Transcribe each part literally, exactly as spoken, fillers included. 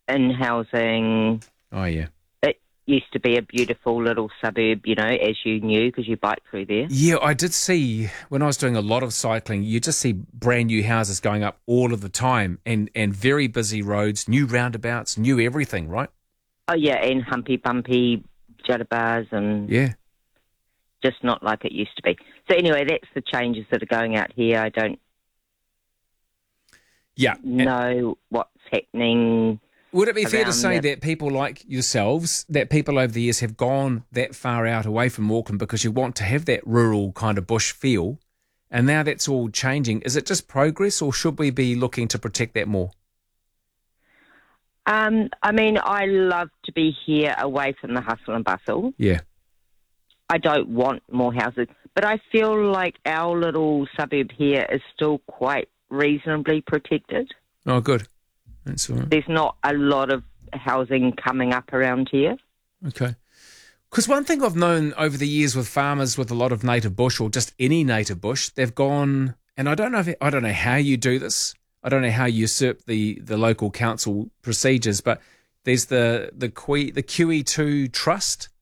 in housing. Oh, yeah. It used to be a beautiful little suburb, you know, as you knew, because you bike through there. Yeah, I did see, when I was doing a lot of cycling, you just see brand new houses going up all of the time and, and very busy roads, new roundabouts, new everything, right? Oh, yeah, and humpy bumpy judder bars and Yeah. just not like it used to be. So anyway, that's the changes that are going out here. I don't Yeah. know what's happening. Would it be fair to around say that. that people like yourselves, that people over the years have gone that far out away from Auckland because you want to have that rural kind of bush feel, and now that's all changing? Is it just progress, or should we be looking to protect that more? Um, I mean, I love to be here away from the hustle and bustle. Yeah. I don't want more houses, but I feel like our little suburb here is still quite reasonably protected. Oh, good. That's all right. There's not a lot of housing coming up around here. Okay. Because one thing I've known over the years with farmers with a lot of native bush, or just any native bush, they've gone, and I don't know if, I don't know how you do this. I don't know how you usurp the, the local council procedures, but there's the the Q, the Q E two trust,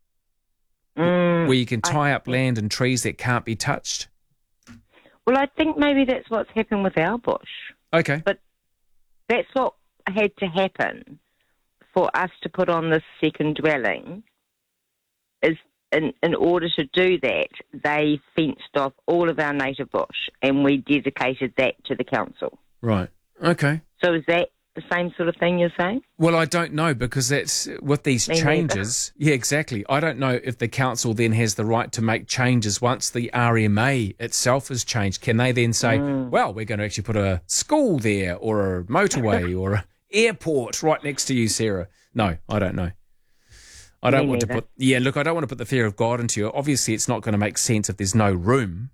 Mm, where you can tie I, up land and trees that can't be touched. well, I think maybe that's what's happened with our bush. Okay. But that's what had to happen for us to put on this second dwelling. Is in, in order to do that, they fenced off all of our native bush, and we dedicated that to the council. Right. Okay. So is that the same sort of thing you're saying? Well, I don't know, because that's with these Me neither. changes. Yeah, exactly. I don't know if the council then has the right to make changes once the R M A itself has changed. Can they then say, Mm. well, we're going to actually put a school there, or a motorway, or an airport right next to you, Sarah? No, I don't know. I don't Me want to neither. put, yeah, look, I don't want to put the fear of God into you. Obviously, it's not going to make sense if there's no room.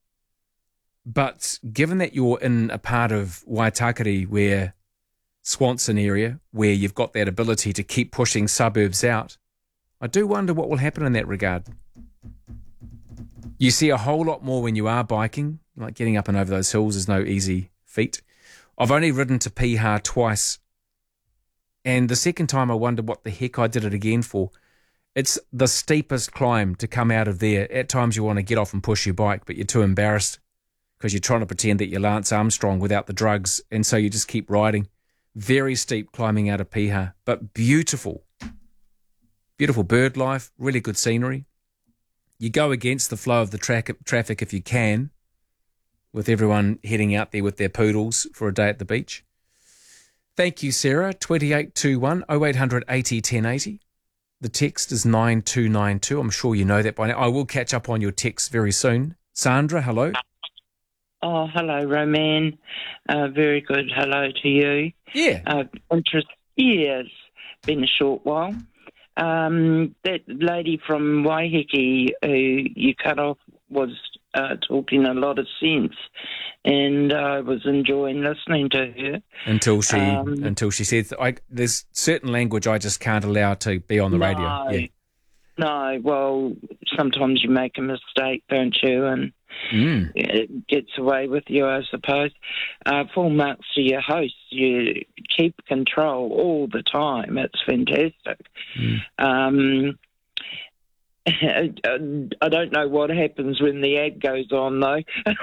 But given that you're in a part of Waitakere where Swanson area, where you've got that ability to keep pushing suburbs out, I do wonder what will happen in that regard. You see a whole lot more when you are biking, like getting up and over those hills is no easy feat. I've only ridden to Piha twice, and the second time I wondered what the heck I did it again for. It's the steepest climb to come out of there. At times you want to get off and push your bike, but you're too embarrassed because you're trying to pretend that you're Lance Armstrong without the drugs, and so you just keep riding. Very steep climbing out of Piha, but beautiful. Beautiful bird life, really good scenery. You go against the flow of the tra- traffic if you can, with everyone heading out there with their poodles for a day at the beach. Thank you, Sarah. twenty-eight twenty-one, oh eight hundred eighty ten eighty. The text is nine two nine two. I'm sure you know that by now. I will catch up on your text very soon. Sandra, hello. Oh, hello, Roman. Uh, very good hello to you. Yeah. Uh, interest, yes, been a short while. Um, that lady from Waiheke who you cut off was uh, talking a lot of sense, and I was enjoying listening to her. Until she Um, until she said, I, there's certain language I just can't allow to be on the no, radio. Yeah. No, well, sometimes you make a mistake, don't you? And Mm. it gets away with you, I suppose. Uh, full marks to your host. You keep control all the time. It's fantastic. Mm. Um, I don't know what happens when the ad goes on, though.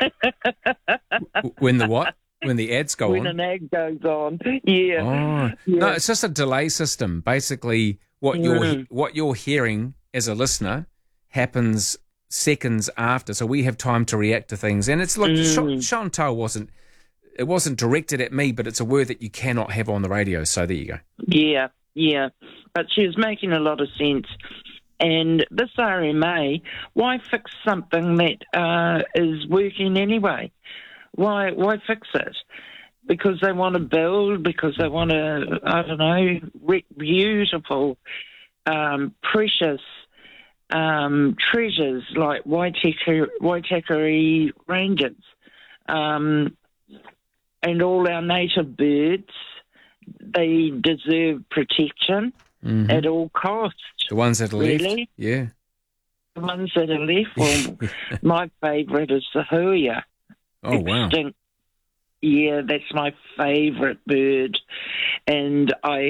When the what? When the ads go when on? an ad goes on, yeah. Oh. Yeah. No, it's just a delay system. Basically, what you're Mm. what you're hearing as a listener happens seconds after, so we have time to react to things. And it's like Mm. Ch- Chantal wasn't it wasn't directed at me, but it's a word that you cannot have on the radio. So there you go. Yeah, yeah. But she was making a lot of sense. And this R M A, why fix something that uh, is working anyway? Why why fix it? Because they want to build, because they want to, I don't know, wreck beautiful, um, precious um, treasures like Waitakere, Waitakere Ranges, um, and all our native birds. They deserve protection Mhm. at all costs. The ones that are left. Really? Yeah. The ones that are left, well, my favourite is the huia. Oh, wow. Extinct. Yeah, that's my favourite bird. And I